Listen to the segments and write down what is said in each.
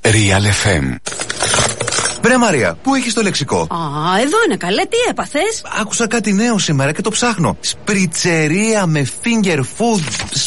Real FM. Βρε Μαρία, πού έχεις το λεξικό? Εδώ είναι καλέ, τι έπαθες? Άκουσα κάτι νέο σήμερα και το ψάχνω. Σπριτσερία με finger food.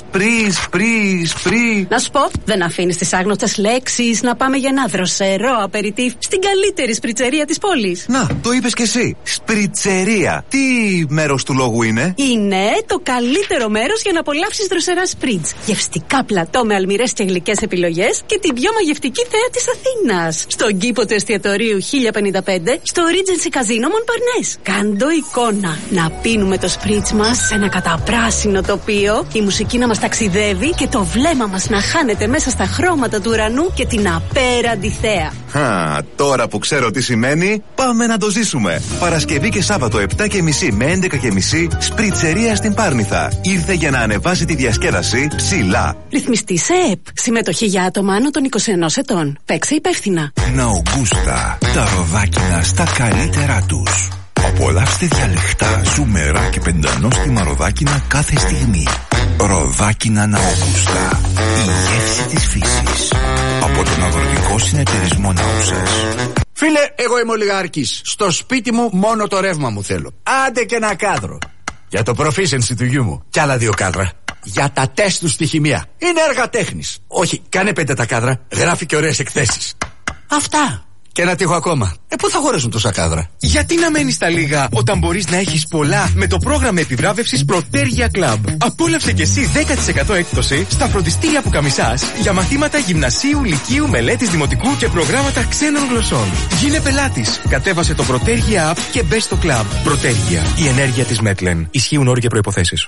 Σπρί. Να σου πω, δεν αφήνεις τις άγνωστες λέξεις να πάμε για ένα δροσερό απεριτίφ στην καλύτερη σπριτσερία της πόλης. Να, το είπες κι εσύ. Σπριτσερία. Τι μέρος του λόγου είναι? Είναι το καλύτερο μέρος για να απολαύσεις δροσερά σπριτς. Γευστικά πλατό με αλμυρές και γλυκές επιλογές και την πιο μαγευτική θέα της Αθήνας. Στον κήπο του εστιατορίου 1055 στο Regency Casino Montparnasse. Κάντο εικόνα να πίνουμε το σπριτς μας σε ένα καταπράσινο τοπίο, η μουσική να μας ταξιδεύει και το βλέμμα μας να χάνεται μέσα στα χρώματα του ουρανού και την απέραντη θέα. Τώρα που ξέρω τι σημαίνει, πάμε να το ζήσουμε. Παρασκευή και Σάββατο 7:30 με 11:30 σπριτσερία στην Πάρνηθα. Ήρθε για να ανεβάσει τη διασκέδαση ψηλά. Ρυθμιστή σε ΕΠ. Συμμετοχή για άτομα άνω των 21 ετών. Παίξε υπεύθυνα. Ναουγκούστα. Τα ροδάκινα στα καλύτερά τους. Απολαύστε διαλεκτά, ζουμερά και πεντανόστιμα ροδάκινα κάθε στιγμή. Ροδάκινα Ναουγκούστα. Η γεύση της φύσης. Από τον Αγροτικό Συνεταιρισμό Νάουσας. Φίλε, εγώ είμαι ολιγάρχης. Στο σπίτι μου μόνο το ρεύμα μου θέλω. Άντε και ένα κάδρο. Για το proficiency του γιού μου. Κι άλλα 2 κάδρα. Για τα τεστ του στη χημεία. Είναι έργα τέχνης. Όχι, κάνε 5 τα κάδρα. Γράφει και ωραίες εκθέσεις. Αυτά. Και ένα τείχο ακόμα. Πού θα χωρέσουν τόσα κάδρα? Γιατί να μένεις στα λίγα όταν μπορείς να έχεις πολλά με το πρόγραμμα επιβράβευσης Protergia Club. Απόλαυσε κι εσύ 10% έκπτωση στα φροντιστήρια που καμισάς για μαθήματα γυμνασίου, λυκείου, μελέτης δημοτικού και προγράμματα ξένων γλωσσών. Γίνε πελάτης. Κατέβασε το Protergia App και μπες στο club. Protergia. Η ενέργεια της Μέτλεν. Ισχύουν όροι και προϋποθέσεις.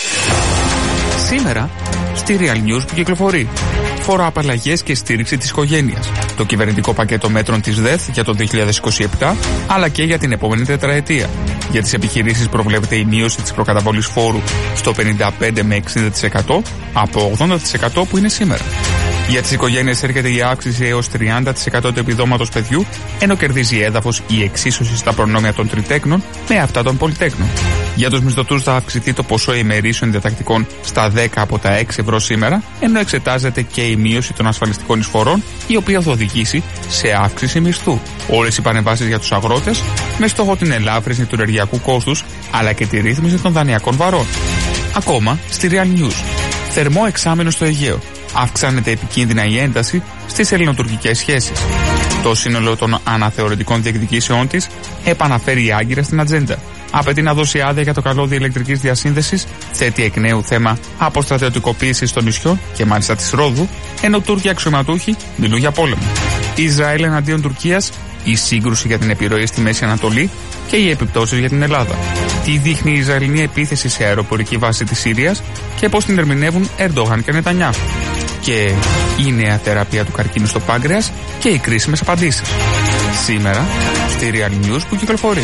Σήμερα, στη Real News που κυκλοφορεί. Φοροαπαλλαγές και στήριξη της οικογένειας. Το κυβερνητικό πακέτο μέτρων της ΔΕΘ για το 2027, αλλά και για την επόμενη τετραετία. Για τις επιχειρήσεις προβλέπεται η μείωση της προκαταβολής φόρου στο 55 με 60% από 80% που είναι σήμερα. Για τις οικογένειες έρχεται η αύξηση έως 30% του επιδόματος παιδιού, ενώ κερδίζει έδαφος η εξίσωση στα προνόμια των τριτέκνων με αυτά των πολυτέκνων. Για τους μισθωτούς θα αυξηθεί το ποσό ημερήσεων διατακτικών στα 10 από τα 6 ευρώ σήμερα, ενώ εξετάζεται και η μείωση των ασφαλιστικών εισφορών, η οποία θα οδηγήσει σε αύξηση μισθού. Όλες οι παρεμβάσεις για τους αγρότες, με στόχο την ελάφρυνση του ενεργειακού κόστους, αλλά και τη ρύθμιση των δανειακών βαρών. Ακόμα στη Real News. Θερμό εξάμενο στο Αιγαίο. Αυξάνεται επικίνδυνα η ένταση στις ελληνοτουρκικές σχέσεις. Το σύνολο των αναθεωρητικών διεκδικήσεών της επαναφέρει η Άγκυρα στην ατζέντα. Απαιτεί να δώσει άδεια για το καλώδιο ηλεκτρικής διασύνδεσης, θέτει εκ νέου θέμα αποστρατιωτικοποίησης των νησιών και μάλιστα της Ρόδου, ενώ Τούρκοι αξιωματούχοι μιλούν για πόλεμο. Ισραήλ εναντίον Τουρκίας, η σύγκρουση για την επιρροή στη Μέση Ανατολή και οι επιπτώσεις για την Ελλάδα. Τι δείχνει η Ισραηλινή επίθεση σε αεροπορική βάση της Συρίας και πώς την ερμηνεύουν Ερντογάν και Νετανιάχου. Και η νέα θεραπεία του καρκίνου στο πάγκρεας και οι κρίσιμες απαντήσεις. Σήμερα στη Real News που κυκλοφορεί.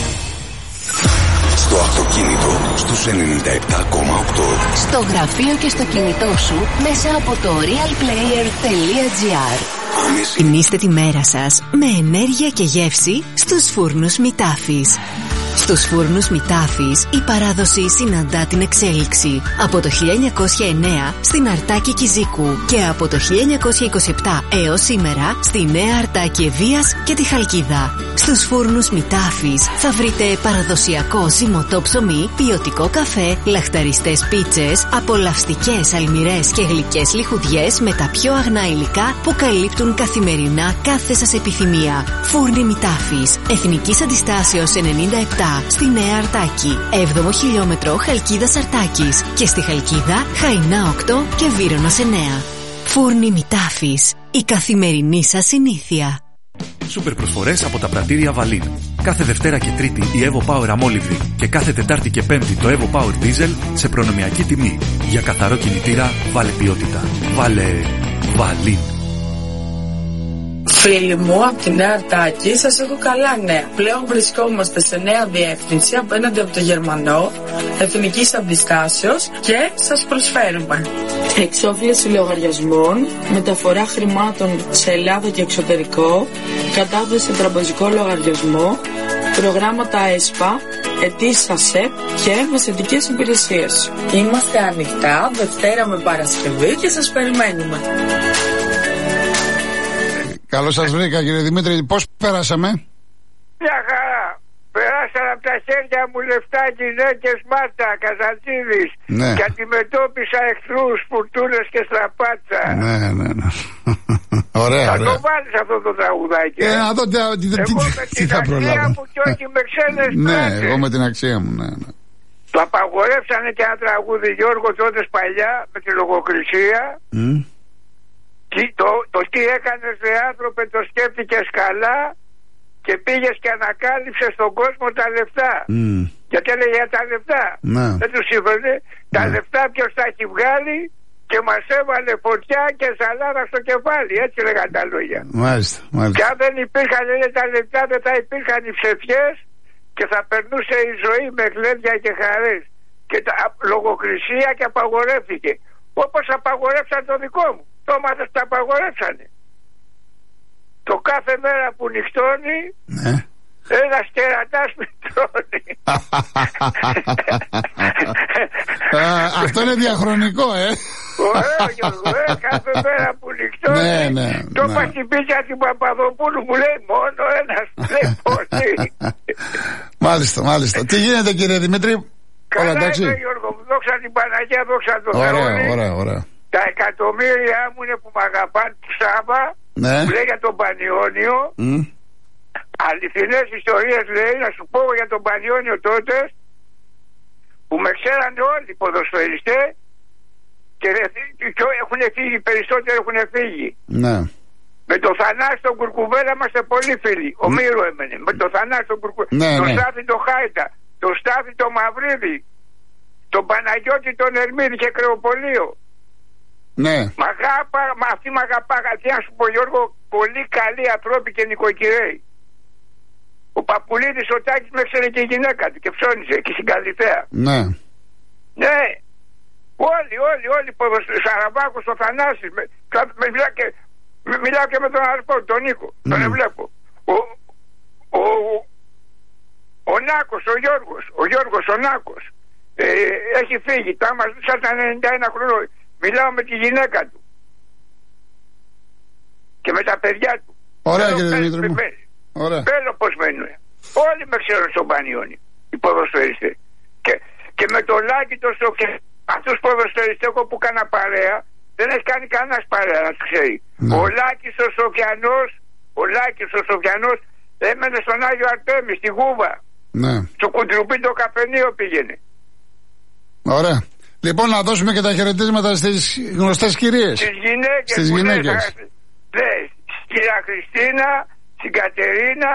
Στο αυτοκίνητο στους 97,8. Στο γραφείο και στο κινητό σου μέσα από το realplayer.gr. Γεμίστε τη μέρα σας με ενέργεια και γεύση στους φούρνους Μητάφης. Στους φούρνους Μητάφης η παράδοση συναντά την εξέλιξη. Από το 1909 στην Αρτάκη Κιζίκου και από το 1927 έως σήμερα στη Νέα Αρτάκη Ευβοίας και τη Χαλκίδα. Στους φούρνους Μητάφης θα βρείτε παραδοσιακό ζυμωτό ψωμί, ποιοτικό καφέ, λαχταριστές πίτσες, απολαυστικές αλμυρές και γλυκές λιχουδιές με τα πιο αγνά υλικά που καλύπτουν καθημερινά κάθε σας επιθυμία. Φούρνοι Μητάφης, Εθνικής Αντιστάσεως 97 στη Νέα Αρτάκη, 7ο χιλιόμετρο Χαλκίδας Αρτάκης και στη Χαλκίδα Χαϊνά 8 και Βύρονος 9. Φούρνοι Μητάφης, η καθημερινή σας συνήθεια. Σούπερ προσφορές από τα πρατήρια Βαλίν. Κάθε Δευτέρα και Τρίτη η Evo Power αμόλυβδη και κάθε Τετάρτη και Πέμπτη το Evo Power Diesel σε προνομιακή τιμή. Για καθαρό κινητήρα βάλε ποιότητα. Βάλε Βαλίν. Φίλοι μου, από τη Νέα Αρτάκη σας έχω καλά νέα. Πλέον βρισκόμαστε σε νέα διεύθυνση απέναντι από το Γερμανό, Εθνικής Αντιστάσεως και σας προσφέρουμε εξόφληση λογαριασμών, μεταφορά χρημάτων σε Ελλάδα και εξωτερικό, κατάθεση σε τραπεζικό λογαριασμό, προγράμματα ΕΣΠΑ, αιτήσεις ΑΣΕΠ και μεσαιτικές υπηρεσίες. Είμαστε ανοιχτά Δευτέρα με Παρασκευή και σας περιμένουμε. Καλώς σας βρήκα, κύριε Δημήτρη. Πώς περάσαμε? Μια χαρά. Περάσαν από τα χέρια μου λεφτά γυναίκες Μάρτα Καζαντζίδης. Ναι. Και αντιμετώπισα εχθρούς, φουρτούνες και στραπάτσα. Ναι. Ωραία, θα ωραία. το βάλεις αυτό το τραγουδάκι. Να δω τι θα προλάβω. Μου και όχι με ξένες Ναι, πράξεις. εγώ με την αξία μου, ναι. Το απαγορεύσανε και ένα τραγούδι, Γιώργο, τότε παλιά με τη λογοκρισία. Το τι έκανες ρε άνθρωπε, το σκέφτηκες καλά και πήγες και ανακάλυψες στον κόσμο τα λεφτά. Γιατί έλεγε για τα λεφτά. Ναι. Δεν τους σύμφωνε. Τα λεφτά ποιος τα έχει βγάλει και μας έβαλε φωτιά και σαλάρα στο κεφάλι. Έτσι λέγαν τα λόγια. Μάλιστα. Και αν δεν υπήρχαν τα λεφτά, δεν θα υπήρχαν οι ψευτιές και θα περνούσε η ζωή με γλέντια και χαρές. Και λογοκρισία και απαγορεύτηκε. Όπως απαγορεύσαν το δικό μου. Το μάθες τα απαγορεύσανε. Το κάθε μέρα που νυχτώνει, ναι, ένας κερατάς μητρώνει. Αυτό είναι διαχρονικό, Ωραίο, Γιώργο, κάθε μέρα που νυχτώνει. Ναι. Το παχυπίκια την Παπαδοπούλου μου λέει μόνο ένας, λέει πολύ. Μάλιστα. Τι γίνεται, κύριε Δημήτρη? Καλά είμαι, Γιώργο μου, δόξα την Παναγία, δόξα τον Θεό. Ωραία. Τα εκατομμύρια μου είναι που μ' αγαπάνε του Σάβα, ναι, που λέει για τον Πανιόνιο. Αληθινές ιστορίες λέει, να σου πω για τον Πανιόνιο τότε, που με ξέρανε όλοι οι ποδοσφαιριστές και έχουν φύγει, οι περισσότεροι έχουν φύγει. Ναι. Με το Θανάση τον Κουρκουβέλα είμαστε πολύ φίλοι. Ο Μύρο έμενε. Με το Θανάση τον Κουρκουβέλα. Ναι, τον Στάθη τον Χάιτα. Τον Στάθη τον Μαυρίδη. Τον Παναγιώτη τον Ερμίδη και Κρεοπολείο. Ναι. Αυτοί μ' αγαπάγα. Τι να σου πω, Γιώργο, πολύ καλοί ανθρώποι και νοικοκυρέοι. Ο Παπουλίδης ο Τάκης με έξερε και η γυναίκα του και ψώνιζε και στην Καλυθέα. Ναι. Ναι. Όλοι Σαραβάκος, ο Θανάσης. Μιλάω και με τον αδερφό, τον Νίκο. Τον βλέπω. Ο Νάκος, ο Γιώργος ο Νάκος. Έχει φύγει. Τα μας σαν τα 91 χρονών. Μιλάω με τη γυναίκα του. Και με τα παιδιά του. Ωραία, κύριε Δημήτρη μου. Πέλο πως μένουν. Όλοι με ξέρουν στον Πανιόνι. Οι ποδοσφαιριστές. Και με το Λάκη το Σοφιανό. Αυτούς τους ποδοσφαιριστές εγώ που κάνα παρέα, δεν έχει κάνει κανένας παρέα να τους ξέρει. Ναι. Ο Λάκης ο Σοφιανός έμενε στον Άγιο Αρτέμι, στη Γούβα. Ναι. Στο Κουντρουπί το καφενείο πήγαινε. Ωραία. Λοιπόν, να δώσουμε και τα χαιρετίσματα στις γνωστές κυρίες. Στις γυναίκες. Ναι, στην Χριστίνα, στην Κατερίνα,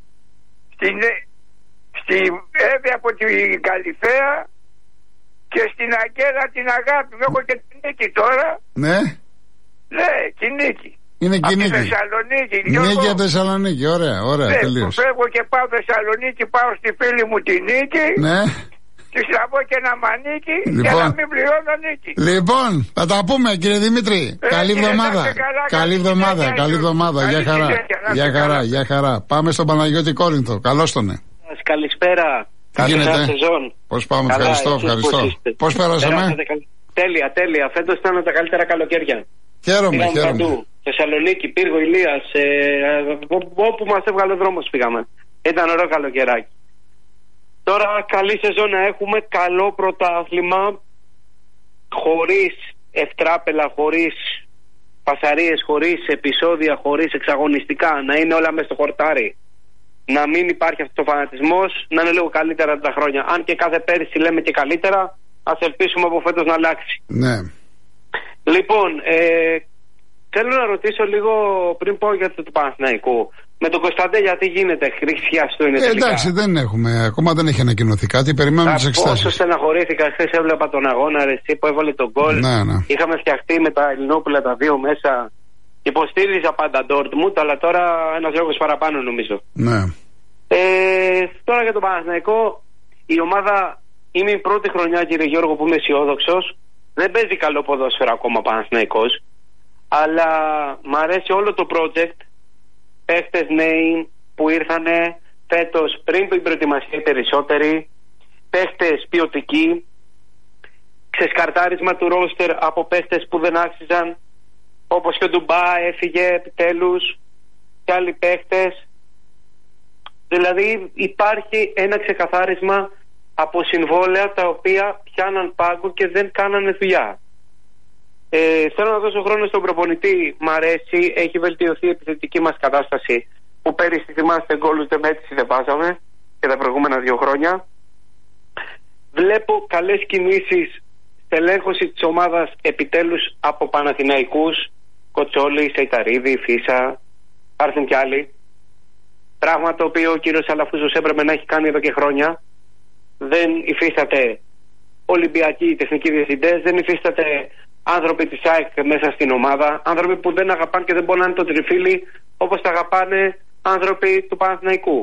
στην Εύη από την Καλυθέα και στην Αγγέλα την αγάπη. Έχω και την Νίκη τώρα. Ναι. Ναι, την Νίκη. Είναι και η Νίκη. Θεσσαλονίκη. Νίκη από Θεσσαλονίκη, ωραία, ναι, τελείως. Φεύγω και πάω Θεσσαλονίκη, πάω στη φίλη μου τη Νίκη. Ναι. Τη στραβώ και ένα μανίκι για να μην πληρώνω νίκη. Λοιπόν, θα τα πούμε, κύριε Δημήτρη. Καλή εβδομάδα. Καλή εβδομάδα. Γεια χαρά. Πάμε στον Παναγιώτη Κόρινθο. Καλώς τον. Καλησπέρα. Τι γίνεται? Πώς πάμε? Ευχαριστώ. Πώς πέρασαμε? Τέλεια. Φέτος ήταν τα καλύτερα καλοκαίρια. Χαίρομαι. Θεσσαλονίκη, Πύργο, Ηλίας, όπου μας έβγαλε ο δρόμος πήγαμε. Ήταν ωραίο καλοκαιράκι. Τώρα καλή σεζόν να έχουμε, καλό πρωτάθλημα, χωρίς ευτράπελα, χωρίς πασαρίες, χωρίς επεισόδια, χωρίς εξαγωνιστικά, να είναι όλα μέσα στο χορτάρι. Να μην υπάρχει αυτός ο φανατισμός, να είναι λίγο καλύτερα τα χρόνια. Αν και κάθε πέρυσι λέμε και καλύτερα, ας ελπίσουμε από φέτος να αλλάξει. Ναι. Λοιπόν, θέλω να ρωτήσω λίγο πριν πω για το Παναθηναϊκό. Με τον Κωνσταντέ γιατί γίνεται χρήσια του είναι τελικά. Εντάξει, δεν έχουμε, ακόμα δεν έχει ανακοινωθεί κάτι, περιμένουμε τις εξετάσεις. Πόσο στεναχωρήθηκα, χθες έβλεπα τον αγώνα εσύ που έβαλε τον γκολ. Ναι. Είχαμε φτιαχτεί με τα Ελληνόπουλα τα δύο μέσα. Υποστήριζα πάντα Ντόρτμουντ, αλλά τώρα ένας λόγος παραπάνω νομίζω. Ναι. Τώρα για τον Παναθηναϊκό, η ομάδα είναι η πρώτη χρονιά, κύριε Γιώργο, που είμαι αισιόδοξος. Δεν παίζει καλό ποδόσφαιρο ακόμα ο Παναθηναϊκός, αλλά μ' αρέσει όλο το project. Παίχτες νέοι που ήρθανε φέτος πριν την προετοιμασία περισσότεροι, παίχτες ποιοτικοί, ξεσκαρτάρισμα του ρόστερ από παίχτες που δεν άξιζαν, όπως και ο Ντουμπά έφυγε επιτέλους, και άλλοι παίχτες. Δηλαδή υπάρχει ένα ξεκαθάρισμα από συμβόλαια τα οποία πιάναν πάγκο και δεν κάνανε δουλειά. Θέλω να δώσω χρόνο στον προπονητή. Μ' αρέσει, έχει βελτιωθεί η επιθετική μας κατάσταση που πέρυσι, θυμάστε, γκόλους δεν έτσι δεν βάζαμε και τα προηγούμενα 2 χρόνια. Βλέπω καλές κινήσεις, στελέχωση της ομάδας επιτέλους από Παναθηναϊκούς, Κοτσόλη, Σεϊταρίδη, Φίσα, υπάρχουν κι άλλοι. Πράγμα το οποίο ο κύριος Αλαφούζος έπρεπε να έχει κάνει εδώ και χρόνια. Δεν υφίσταται Ολυμπιακοί τεχνικοί διευθυντές, δεν υφίσταται άνθρωποι της ΑΕΚ μέσα στην ομάδα, άνθρωποι που δεν αγαπάνε και δεν πονάνε το τριφύλι όπως τα αγαπάνε άνθρωποι του Παναθηναϊκού.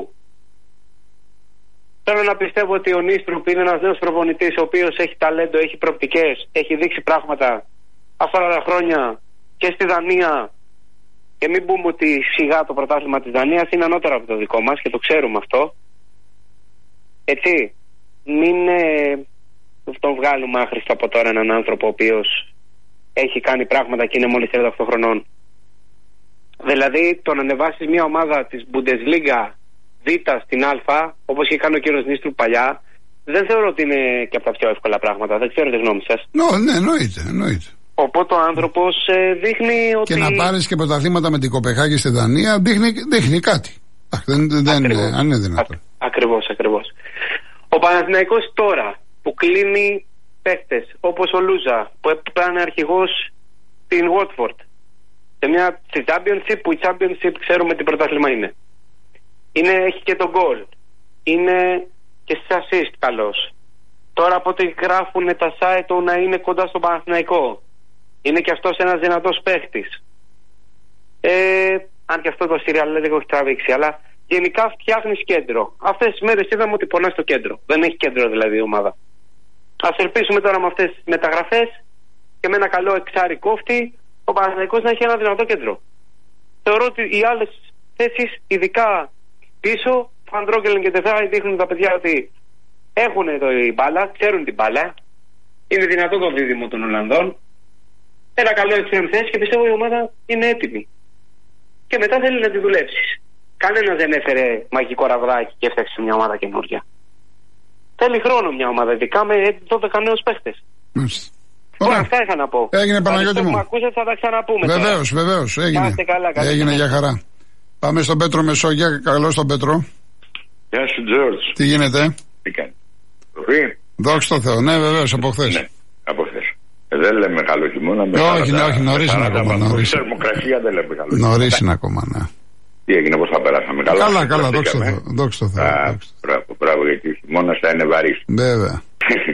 Θέλω να πιστεύω ότι ο Νίστρουπ είναι ένας νέος προπονητής ο οποίος έχει ταλέντο, έχει προοπτικές, έχει δείξει πράγματα αυτά τα χρόνια και στη Δανία. Και μην πούμε ότι σιγά το πρωτάθλημα της Δανίας είναι ανώτερο από το δικό μας και το ξέρουμε αυτό. Έτσι, μην τον βγάλουμε άχρηστα από τώρα έναν άνθρωπο ο οποίος έχει κάνει πράγματα και είναι μόλις 38 χρονών. Δηλαδή το να ανεβάσεις μια ομάδα της Bundesliga Β στην Α, όπως είχε κάνει ο κύριος Νίστρου παλιά, δεν θεωρώ ότι είναι και από τα πιο εύκολα πράγματα. Δεν ξέρω τη γνώμη σας. Ναι, εννοείται. Οπότε ο άνθρωπος δείχνει ότι... Και να πάρεις και πρωταθλήματα με την Κοπεχάγη στη Δανία δείχνει κάτι. Δεν είναι δυνατό. Ακριβώς. Ο Παναθηναϊκός τώρα που κλείνει παίχτες όπως ο Λούζα που έπαιρνε αρχηγός στην Watford στη Championship, που η Championship ξέρουμε τι πρωτάθλημα είναι. Έχει και τον γκολ. Είναι και στις assist καλός. Τώρα από ό,τι γράφουν τα site του να είναι κοντά στον Παναθηναϊκό. Είναι και αυτός ένας δυνατός παίχτης. Αν και αυτό το Σιριάλ δεν έχω τραβήξει, αλλά γενικά φτιάχνεις κέντρο. Αυτές τις μέρες είδαμε ότι πονάει στο κέντρο. Δεν έχει κέντρο δηλαδή η ομάδα. Ας ελπίσουμε τώρα με αυτές τις μεταγραφές και με ένα καλό εξάρι κόφτη ο Παναθηναϊκός να έχει ένα δυνατό κέντρο. Θεωρώ ότι οι άλλες θέσεις, ειδικά πίσω, Φαντρόγκελεν και Τεθάι, δείχνουν τα παιδιά ότι έχουν η μπάλα, ξέρουν την μπάλα. Είναι δυνατό το δίδυμο των Ολλανδών. Ένα καλό εξτρέμ θέση και πιστεύω η ομάδα είναι έτοιμη. Και μετά θέλει να τη δουλέψει. Κανένας δεν έφερε μαγικό ραβδάκι και έφτιαξε μια ομάδα καινούργια. Θέλει χρόνο μια ομάδα, ειδικά με 12 νέους παίχτες. Αυτά είχα να πω. Έγινε, Παναγιώτη μου. Μα ακούσατε, θα τα ξαναπούμε. Βεβαίως. Έγινε για χαρά. Πάμε στον Πέτρο Μεσόγεια. Καλώς τον Πέτρο. Γεια σου, Τζόρτζ. Τι γίνεται? Τι κάνει? Δόξα τω Θεώ. Ναι, βεβαίως, από χθες. Ναι, από χθες. Δεν λέμε καλό χειμώνα. Όχι, νωρίς είναι ακόμα. Θερμοκρασία δεν λέμε καλό χειμώνα. Νωρίς είναι ακόμα, ναι. Τι έγινε, πώς θα περάσαμε? Καλά, δόξα τω Θεώ. Μπράβο, γιατί ο χειμώνας θα είναι βαρύς. Βέβαια.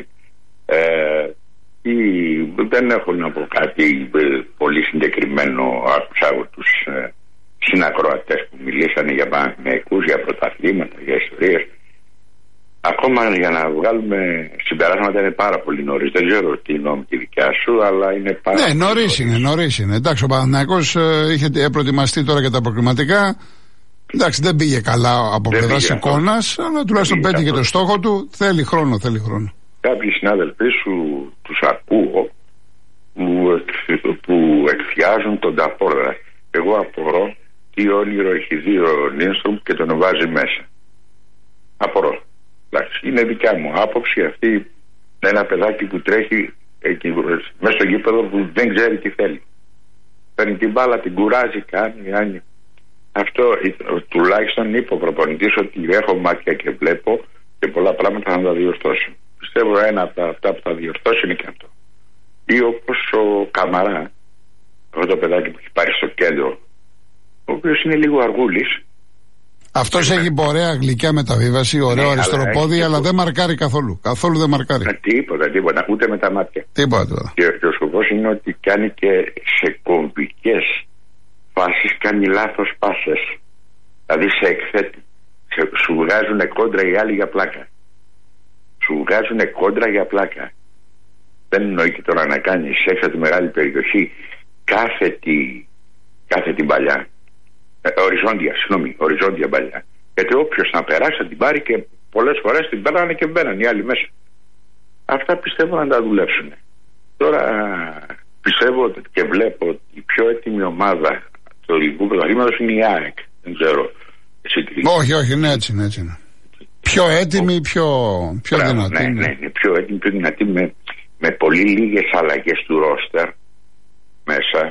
Δεν έχω να πω κάτι πολύ συγκεκριμένο. Άκουσα από τους συνακροατές που μιλήσανε για Παναθηναϊκούς, για πρωταθλήματα, για ιστορίες. Ακόμα για να βγάλουμε συμπεράσματα είναι πάρα πολύ νωρίς. Δεν ξέρω τι νόμη τη δικιά σου, αλλά είναι πάρα πολύ νωρίς είναι. Εντάξει, ο Παναθηναϊκός είχε προετοιμαστεί τώρα για τα προκριματικά. Εντάξει, δεν πήγε καλά από πλευράς εικόνας, αλλά τουλάχιστον πέτυχε το στόχο του. Θέλει χρόνο. Κάποιοι συνάδελφοί σου τους ακούω που εκφιάζουν τον Ταπόρδα. Εγώ απορώ τι όνειρο έχει δει ο Νίνστρουμ και τον βάζει μέσα. Απορώ. Εντάξει, είναι δικιά μου άποψη αυτή. Είναι ένα παιδάκι που τρέχει εκεί, μέσα στο γήπεδο, που δεν ξέρει τι θέλει. Παίρνει την μπάλα, την κουράζει, κάνει. Αυτό τουλάχιστον είπε ο προπονητής ότι έχω μάτια και βλέπω και πολλά πράγματα θα τα διορθώσω. Πιστεύω ένα από αυτά που θα διορθώσει είναι και αυτό. Ή όπως ο Καμαρά, αυτό το παιδάκι που έχει πάρει στο κέντρο, ο οποίος είναι λίγο αργούλης. Αυτός έχει ωραία γλυκιά μεταβίβαση, ωραίο αριστεροπόδι, αλλά δεν μαρκάρει καθόλου. Καθόλου δεν μαρκάρει. Τίποτα, ούτε με τα μάτια. Τίποτα. Και ο σκοπός είναι ότι κάνει και σε κομβικές φάσεις, κάνει λάθος πάσες. Δηλαδή σε εκθέτει. Σου βγάζουν κόντρα οι άλλοι για πλάκα. Δεν εννοείται τώρα να κάνεις έξω τη μεγάλη περιοχή κάθετη παλιά. Οριζόντια παλιά. Γιατί όποιος να περάσει θα την πάρει και πολλές φορές την πέρανε και μπαίναν οι άλλοι μέσα. Αυτά πιστεύω να τα δουλέψουν. Τώρα πιστεύω και βλέπω ότι η πιο έτοιμη ομάδα του ελληνικού πρωταθλήματος είναι η ΑΕΚ. ξέρω. Εσύ τι... Όχι, ναι, έτσι είναι. Πιο έτοιμη, πιο δυνατή. Ναι, πιο έτοιμη, πιο δυνατή, με πολύ λίγες αλλαγές του ρόστερ μέσα.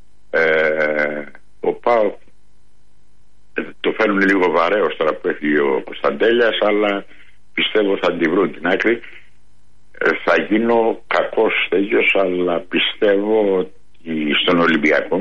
Ο ΠΑΟΚ το φέρνουν λίγο βαρέως τώρα που έφυγε ο Κωνσταντέλιας, αλλά πιστεύω θα την βρουν την άκρη. Θα γίνω κακός τέτοιος, αλλά πιστεύω ότι στον Ολυμπιακό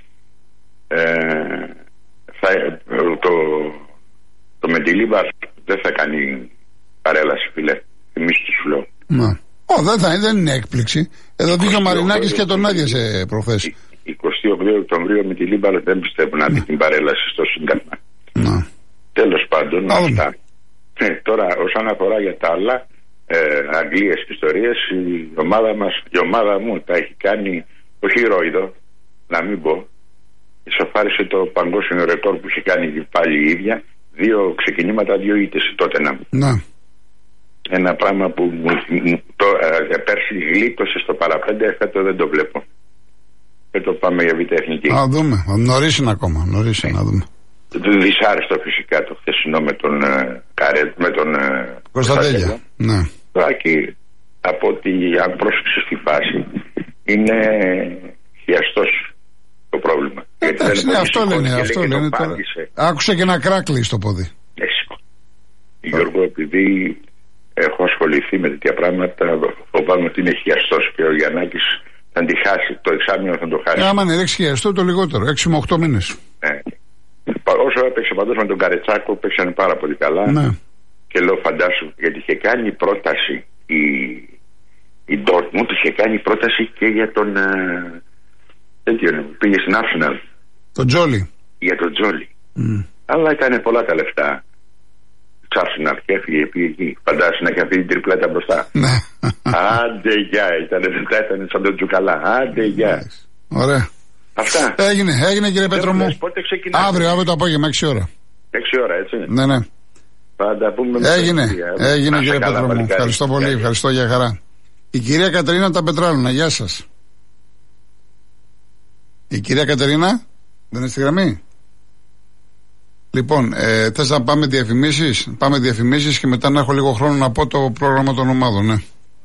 το Μεντιλίμπαρ δεν θα κάνει παρέλαση, φίλε. Εμείς του σου λέω. Δεν είναι έκπληξη. Εδώ βγήκε ο Μαρινάκης και τον άδειασε προχθές. 28 Οκτωβρίου με τη Λίμπαρ δεν πιστεύω να δει την παρέλαση στο Σύνταγμα. Τέλος πάντων, αυτά. Τώρα, όσον αφορά για τα άλλα, Αγγλίες και ιστορίες, η ομάδα μου τα έχει κάνει, όχι ηρωίδο, να μην πω. Ισοφάρισε το παγκόσμιο ρεκόρ που είχε κάνει πάλι η ίδια. 2 ξεκινήματα, 2 ήττες τότε να. Ένα πράγμα που πέρσι γλίτωσε στο παραπέντε, φέτος δεν το βλέπω. Φέτος πάμε για β' εθνική. Να δούμε, νωρίς είναι ακόμα, να δούμε. Δυσάρεστο φυσικά το χθεσινό με τον Κωνσταντέλια. Ναι. Και από ότι αν πρόσεξε στη φάση είναι χιαστός το πρόβλημα. Εντάξει, αυτό λένε τώρα. Άκουσα και ένα κράκλι στο πόδι. Γιώργο, επειδή έχω ασχοληθεί με τέτοια πράγματα, φοβάμαι ότι είναι χιαστός και ο Γιαννάκης θα τη χάσει, το εξάμηνο θα το χάσει. Άμα είναι χιαστό το λιγότερο, 6 με 8 μήνες. Όσο έπαιξε παντός με τον Καρετσάκο, παίξανε πάρα πολύ καλά. Ναι. Και λέω φαντάσου, γιατί είχε κάνει πρόταση η Ντόρτμουντ, είχε κάνει πρόταση και για τον πήγε στην Arsenal. Τον Τζόλι. Για τον Τζόλι. Αλλά ήταν πολλά τα λεφτά. Arsenal και έφυγε, πήγε εκεί. Φαντάσου να είχε αυτή την τριπλέτα μπροστά. Ναι. Άντε γεια, ήταν σαν τον Τζουκαλά. Άντε γεια. Ωραία. Αυτά. Έγινε κύριε Πέτρο μου. Αύριο το απόγευμα, 6 ώρα. 6 ώρα, έτσι. Ναι. Θα τα πούμε. Έγινε κύριε Πέτρο μου. Ευχαριστώ πολύ, ευχαριστώ, για χαρά. Η κυρία Κατερίνα τα Πετράλουνα, γεια σας. Η κυρία Κατερίνα, δεν είναι στη γραμμή? Λοιπόν, θες να πάμε διαφημίσεις? Πάμε διαφημίσεις και μετά να έχω λίγο χρόνο να πω το πρόγραμμα των ομάδων, ναι.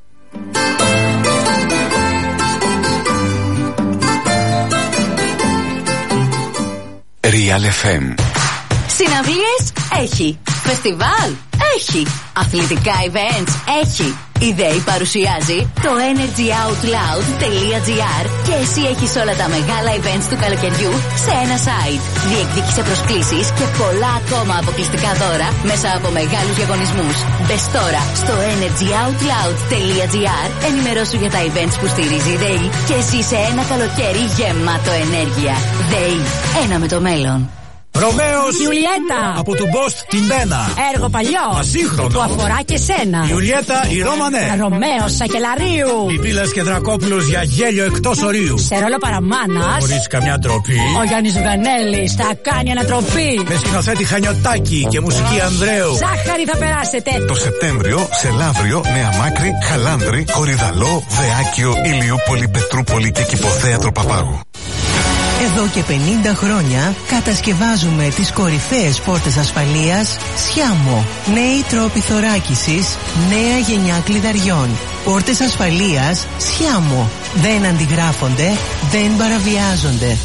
Real FM. Συναυλίες έχει. Φεστιβάλ έχει. Αθλητικά events έχει. Η ΔΕΗ παρουσιάζει το energyoutloud.gr και εσύ έχεις όλα τα μεγάλα events του καλοκαιριού σε ένα site. Διεκδίκησε προσκλήσεις και πολλά ακόμα αποκλειστικά δώρα μέσα από μεγάλους διαγωνισμούς. Μπες τώρα στο energyoutloud.gr, ενημερώσου για τα events που στηρίζει η ΔΕΗ και ζήσε ένα καλοκαίρι γεμάτο ενέργεια. ΔΕΗ, ένα με το μέλλον. Ρωμαίος Ιουλιέτα από του Μπόστ την Μπένα. Έργο παλιό ασύγχρονο που αφορά και σένα. Ιουλιέτα η Ρώμανε. Ρωμαίος Σακελαρίου. Πιπίλας και Δρακόπουλος για γέλιο εκτός ορίου. Σε ρόλο παραμάνας, χωρίς καμιά τροπή, ο Γιάννης Ζουγανέλης θα κάνει ανατροπή. Με σκηνοθέτη Χανιωτάκη και μουσική Ανδρέου. Ζάχαρη θα περάσετε. Το Σεπτέμβριο σε Λαύριο, Νέα Μάκρη, Χαλάνδρη, Κορυδαλό, Δεάκιο, Ηλιούπολη, Πετρούπολη και Κηποθέατρο Παπάγου. Εδώ και 50 χρόνια κατασκευάζουμε τις κορυφαίες πόρτες ασφαλείας Σιάμο. Νέοι τρόποι θωράκισης, νέα γενιά κλειδαριών. Πόρτες ασφαλείας Σιάμο. Δεν αντιγράφονται, δεν παραβιάζονται.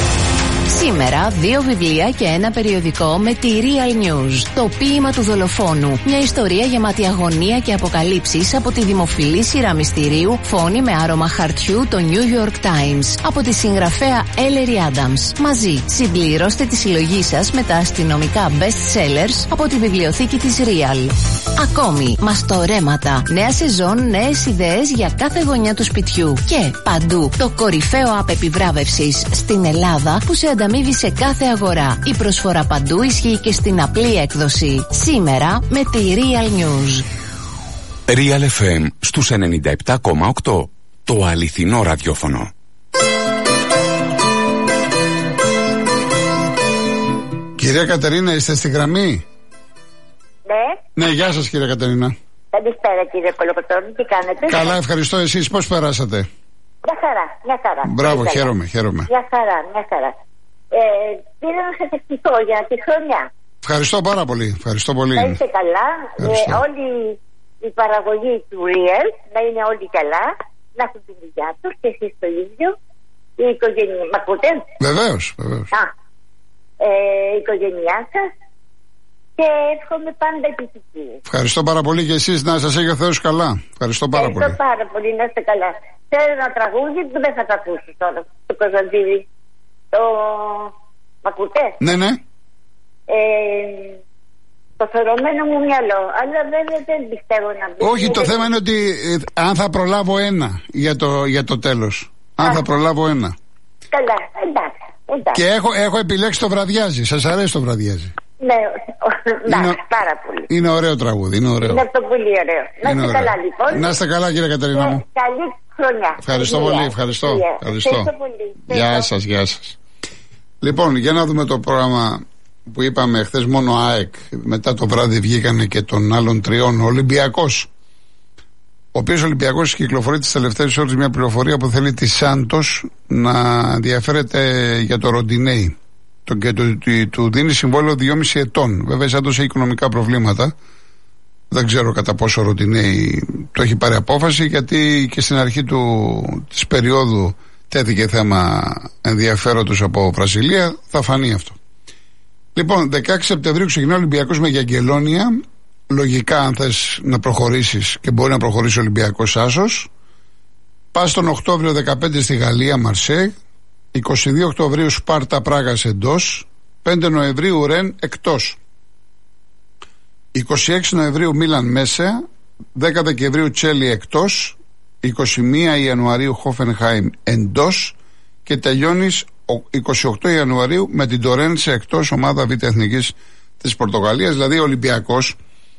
Σήμερα 2 βιβλία και 1 περιοδικό με τη Real News. Το ποίημα του δολοφόνου. Μια ιστορία γεμάτη αγωνία και αποκαλύψεις από τη δημοφιλή σειρά μυστηρίου Φόνη με άρωμα χαρτιού, το New York Times. Από τη συγγραφέα Ellery Adams. Μαζί συμπληρώστε τη συλλογή σας με τα αστυνομικά best sellers από τη βιβλιοθήκη της Real. Ακόμη, μαστορέματα. Νέα σεζόν, νέες ιδέες για κάθε γωνιά του σπιτιού. Και παντού το κορυφαίο app επιβράβευσης στην Ελλάδα που σε ανταμείβει σε κάθε αγορά. Η προσφορά παντού ισχύει και στην απλή έκδοση. Σήμερα με τη Real News. Real FM στους 97,8. Το αληθινό ραδιόφωνο. Κυρία Κατερίνα, είστε στη γραμμή? Ναι. Ναι, γεια σας κυρία Κατερίνα. Καλησπέρα κύριε Κολοκοτρώνη, τι κάνετε? Καλά, ευχαριστώ. Εσείς πώς περάσατε? Μια χαρά, μια χαρά. Μπράβο, χαίρομαι. Μια χαρά. Πήρα να σε ευχηθώ για τη χρονιά. Ευχαριστώ πάρα πολύ. Ευχαριστώ πολύ. Να είστε καλά. Όλη η παραγωγή του Real να είναι όλοι καλά. Να έχουν τη δουλειά του και εσείς το ίδιο. Η οικογένεια. Μ' ακούτε? Βεβαίως. Η οικογένειά σας. Και εύχομαι πάντα επιτυχία. Ευχαριστώ πάρα πολύ και εσείς, να σας έχει ο Θεός καλά. Ευχαριστώ πάρα πολύ. Ευχαριστώ πάρα πολύ, να είστε καλά. Θέλω ένα τραγούδι που δεν θα τα ακούσει τώρα. Το Κωνσταντίδη. Μ' ακούτε? Ναι. Το φερωμένο μου μυαλό. Αλλά δεν πιστεύω να μπει. Όχι, το θέμα είναι ότι αν θα προλάβω ένα για το τέλος. Αν θα προλάβω ένα. Καλά, εντάξει. Και έχω επιλέξει το βραδιάζει. Σας αρέσει το βραδιάζει? Ναι, πάρα πολύ. Είναι ωραίο τραγούδι, είναι ωραίο. Είναι αυτό πολύ ωραίο. Να είστε καλά λοιπόν. Να είστε καλά κύριε Κατερίνα μου. Καλή χρονιά. Ευχαριστώ πολύ, ευχαριστώ. Γεια σας, γεια σας. Λοιπόν, για να δούμε το πρόγραμμα που είπαμε χθες, μόνο ΑΕΚ. Μετά το βράδυ βγήκανε και των άλλων τριών. Ο Ολυμπιακός, ο οποίος Ολυμπιακός κυκλοφορεί τις τελευταίες ώρες μια πληροφορία που θέλει τη Σάντος να ενδιαφέρεται για το Ροντινέι και του δίνει συμβόλαιο 2,5 ετών. Βέβαια η Σάντος έχει οικονομικά προβλήματα. Δεν ξέρω κατά πόσο ο Ροντινέι το έχει πάρει απόφαση, γιατί και στην αρχή της περίοδου τέθηκε θέμα ενδιαφέροντος από Βραζιλία. Θα φανεί αυτό. Λοιπόν, 16 Σεπτεμβρίου ξεκινά ο Ολυμπιακός με Γιαγγελόνια. Λογικά, αν θες να προχωρήσεις, και μπορεί να προχωρήσει ο Ολυμπιακός άσος. Πας τον Οκτώβριο 15 στη Γαλλία, Μαρσέγ. 22 Οκτωβρίου Σπάρτα Πράγας εντός. 5 Νοεμβρίου Ρεν εκτός. 26 Νοεμβρίου Μίλαν μέσα. 10 Δεκεμβρίου Τσέλι εκτός. 21 Ιανουαρίου Χόφενχάιμ εντός. Και τελειώνεις 28 Ιανουαρίου με την Τορένσε εκτός, ομάδα Β' Εθνικής της Πορτογαλίας. Δηλαδή ο Ολυμπιακός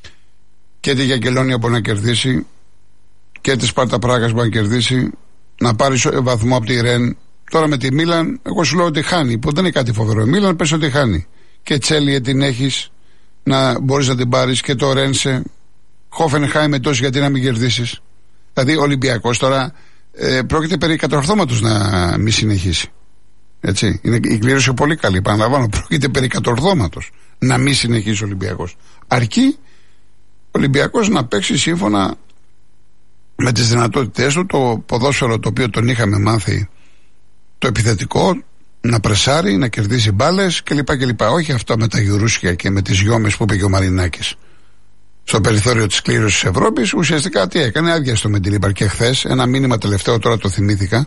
και τη Γιαγγελόνια μπορεί να κερδίσει και τη Σπάρτα Πράγας μπορεί να κερδίσει, να πάρει βαθμό από τη Ρεν. Τώρα με τη Μίλαν, εγώ σου λέω ότι χάνει, που δεν είναι κάτι φοβερό. Η Μίλαν πες ότι χάνει. Και Τσέλιε την έχεις, να μπορείς να την πάρεις, και το Ρένσε. Χόφενχάιμ εντός, γιατί να μην κερδίσεις. Δηλαδή ο Ολυμπιακός τώρα πρόκειται περί κατορθώματος να μην συνεχίσει. Έτσι. Είναι η κλήρωση πολύ καλή. Επαναλαμβάνω, πρόκειται περί κατορθώματος να μην συνεχίσει ο Ολυμπιακός. Αρκεί ο Ολυμπιακός να παίξει σύμφωνα με τις δυνατότητές του, το ποδόσφαιρο το οποίο τον είχαμε μάθει, το επιθετικό, να πρεσάρει, να κερδίσει μπάλες κλπ. Όχι αυτά με τα γιουρούσια και με τις γιόμες που είπε και ο Μαρινάκης. Στο περιθώριο της κλήρωσης της Ευρώπης, ουσιαστικά τι έκανε? Άδειασε το Μεντιλίμπαρ. Και χθες ένα μήνυμα τελευταίο, τώρα το θυμήθηκα,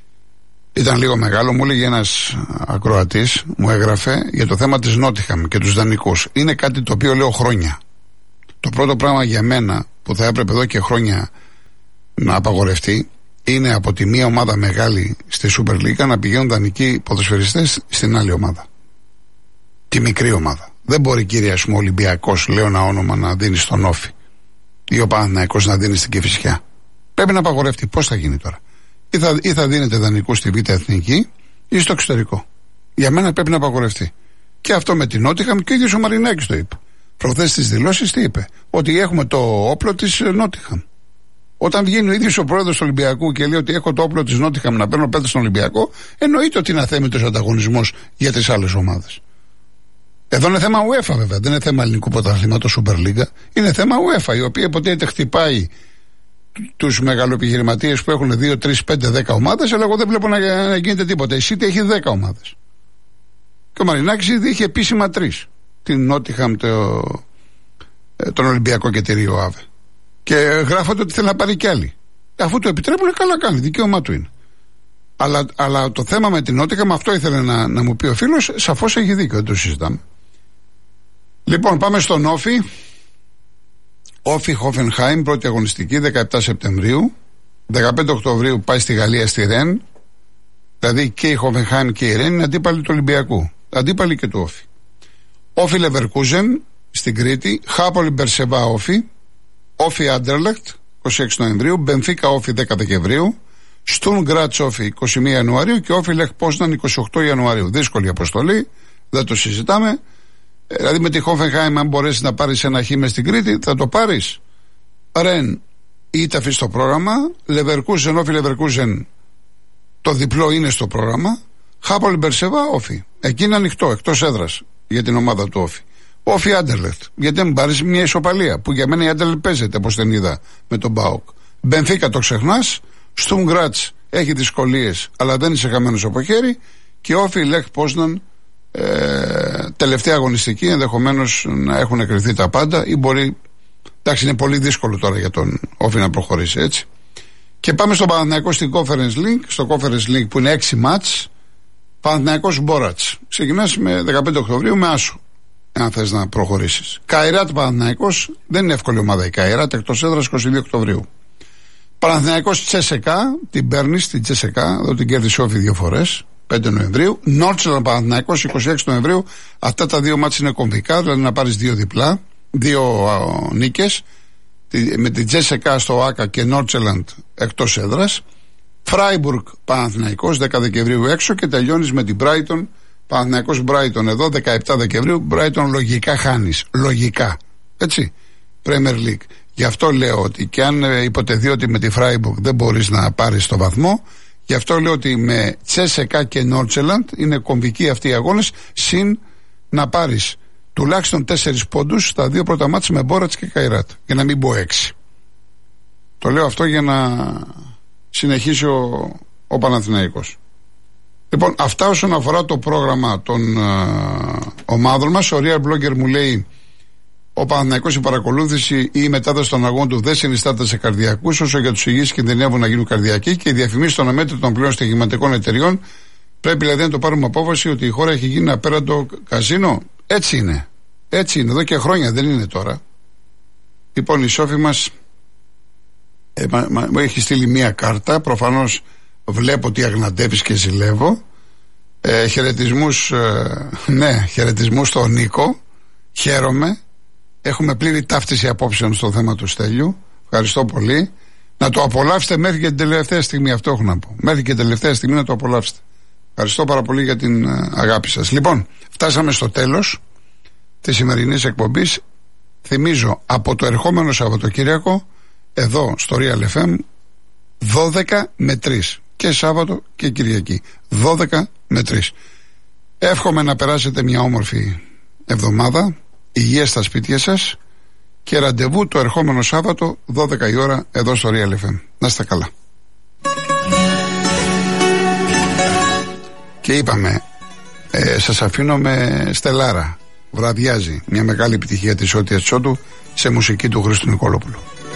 ήταν λίγο μεγάλο, μου έλεγε ένας ακροατής, μου έγραφε για το θέμα της Νότιχαμ και τους δανεικούς. Είναι κάτι το οποίο λέω χρόνια. Το πρώτο πράγμα για μένα που θα έπρεπε εδώ και χρόνια να απαγορευτεί είναι από τη μία ομάδα μεγάλη στη Super League να πηγαίνουν δανεικοί ποδοσφαιριστές στην άλλη ομάδα. Τη μικρή ομάδα. Δεν μπορεί, κύριε, ας πούμε, ο Ολυμπιακός, λέω ένα όνομα, να δίνει στον Όφη ή ο Παναθηναϊκός να δίνει στην Κηφισιά. Πρέπει να απαγορευτεί. Πώς θα γίνει τώρα? Ή θα δίνετε δανεικού στη Β' Εθνική ή στο εξωτερικό. Για μένα πρέπει να απαγορευτεί. Και αυτό με την Νότιχαμ, και ο ίδιος ο Μαρινάκης το είπε. Προχθές στις δηλώσεις τι είπε? Ότι έχουμε το όπλο της Νότιχαμ. Όταν βγαίνει ο ίδιος ο πρόεδρος του Ολυμπιακού και λέει ότι έχω το όπλο της Νότιχαμ να παίρνω παίκτες στον Ολυμπιακό, εννοείται ότι είναι αθέμητος ανταγωνισμός για τις άλλες ομάδες. Εδώ είναι θέμα UEFA βέβαια, δεν είναι θέμα ελληνικού πρωταθλήματος Super League. Είναι θέμα UEFA, η οποία υποτίθεται χτυπάει τους μεγαλοεπιχειρηματίες που έχουν 2, 3, 5, 10 ομάδες, αλλά εγώ δεν βλέπω να γίνεται τίποτα. Η City έχει 10 ομάδες. Και ο Μαρινάκης ήδη είχε επίσημα 3. Την Νότιχαμ, τον Ολυμπιακό και τη Ρίο Άβε. Και γράφονται ότι θέλει να πάρει κι άλλη. Αφού το επιτρέπουν, καλά κάνει, δικαίωμά του είναι. Αλλά το θέμα με την Νότιχαμ, αυτό ήθελε να μου πει ο φίλος, σαφώς έχει δίκιο, δεν το συζητάμε. Λοιπόν, πάμε στον Όφη. Όφη Χόφενχάιμ, πρώτη αγωνιστική, 17 Σεπτεμβρίου. 15 Οκτωβρίου πάει στη Γαλλία, στη Ρεν. Δηλαδή και η Χόφενχάιμ και η Ρεν είναι αντίπαλοι του Ολυμπιακού. Αντίπαλοι και του Όφη. Όφη Λεβερκούζεν στην Κρήτη. Χάπολη Μπερσεβά Όφη. Όφη Άντερλεχτ 26 Νοεμβρίου. Μπενφίκα Όφη 10 Δεκεμβρίου. Στουρμ Γκράτς Όφη 21 Ιανουαρίου. Και Όφη Λεχ Πόσναν 28 Ιανουαρίου. Δύσκολη αποστολή. Δεν το συζητάμε. Δηλαδή με τη Χόφενχάιμ, αν μπορέσει να πάρει ένα χ μες στην Κρήτη, θα το πάρει. Ρεν ή τα αφήσει στο πρόγραμμα. Λεβερκούζεν, Όφη Λεβερκούζεν, το διπλό είναι στο πρόγραμμα. Χάπολη Μπερσεβά, Όφη. Εκεί είναι ανοιχτό, εκτός έδρας για την ομάδα του Όφη. Όφη Άντερλεχτ. Γιατί δεν πάρει μια ισοπαλία που για μένα η Άντερλεχτ παίζεται, όπως την είδα με τον Μπάουκ. Μπενφίκα το ξεχνάς. Στουμ Γκράτς έχει δυσκολίες, αλλά δεν είσαι χαμένος από χέρι. Και Όφη Λεχ Πόσναν, τελευταία αγωνιστική, ενδεχομένως να έχουν εκριθεί τα πάντα ή μπορεί. Εντάξει, είναι πολύ δύσκολο τώρα για τον Όφη να προχωρήσει έτσι. Και πάμε στον Παναθηναϊκό στην Conference League. Στο Conference League που είναι 6 μάτς. Παναθηναϊκός Μπόρατς. Ξεκινάς με 15 Οκτωβρίου με άσο. Αν θες να προχωρήσεις. Καϊράτ Παναθηναϊκός. Δεν είναι εύκολη ομάδα η Καϊράτ. Εκτός έδρας 22 Οκτωβρίου. Παναθηναϊκός Τσέσεκα. Την παίρνει στην Τσέσεκα. Εδώ την κέρδισε Όφη 2 φορές. 5 Νοεμβρίου. Νόρτσελαν Παναθηναϊκός 26 Νοεμβρίου. Αυτά τα 2 μάτς είναι κομβικά. Δηλαδή να πάρεις 2 διπλά. 2 νίκες. Με την Τσέσεκα στο Άκα και Νόρτσελαντ εκτός έδρας. Φράιμπουργκ Παναθηναϊκός 10 Δεκεμβρίου έξω και τελειώνεις με την Brighton. Παναθηναϊκός Brighton εδώ 17 Δεκεμβρίου. Brighton λογικά χάνεις. Λογικά. Έτσι. Premier League. Γι' αυτό λέω ότι και αν υποτεθεί ότι με τη Φράιμπουργκ δεν μπορείς να πάρεις το βαθμό, γι' αυτό λέω ότι με Τσέσεκα και Νόρτσελαντ είναι κομβικοί αυτοί οι αγώνες, συν να πάρεις τουλάχιστον 4 πόντους στα 2 πρώτα μάτς με Μπόρατς και Καϊράτ. Για να μην πω 6. Το λέω αυτό για να συνεχίσει ο Παναθηναϊκός. Λοιπόν, αυτά όσον αφορά το πρόγραμμα των ομάδων μας. Ο Real Blogger μου λέει: ο Παναθηναϊκός, η παρακολούθηση ή η μετάδοση των αγώνων του δεν συνιστάται σε καρδιακούς, όσο για τους υγιείς κινδυνεύουν να γίνουν καρδιακοί, και οι διαφημίσεις των αμέτρητων πλέον στοιχηματικών εταιριών. Πρέπει δηλαδή να το πάρουμε απόφαση ότι η χώρα έχει γίνει απέραντο καζίνο. Έτσι είναι. Έτσι είναι. Εδώ και χρόνια, δεν είναι τώρα. Λοιπόν, η Σόφη μας μου έχει στείλει μία κάρτα. Προφανώς βλέπω τι αγναντεύεις και ζηλεύω. Χαιρετισμούς, ναι, χαιρετισμούς στον Νίκο. Χαίρομαι. Έχουμε πλήρη ταύτιση απόψεων στο θέμα του Στέλιου. Ευχαριστώ πολύ. Να το απολαύσετε μέχρι και την τελευταία στιγμή. Αυτό έχω να πω. Μέχρι και την τελευταία στιγμή να το απολαύσετε. Ευχαριστώ πάρα πολύ για την αγάπη σας. Λοιπόν, φτάσαμε στο τέλος της σημερινής εκπομπής. Θυμίζω, από το ερχόμενο Σαββατοκύριακο, εδώ στο Real FM, 12 με 3. Και Σάββατο και Κυριακή. 12 με 3. Εύχομαι να περάσετε μια όμορφη εβδομάδα. Υγεία στα σπίτια σας. Και ραντεβού το ερχόμενο Σάββατο, 12 η ώρα, εδώ στο Real FM. Να είστε καλά. Και είπαμε, σας αφήνω με Στελάρα. Βραδιάζει. Μια μεγάλη επιτυχία της Ότιας Τσότου σε μουσική του Χρήστου Νικόλοπουλου.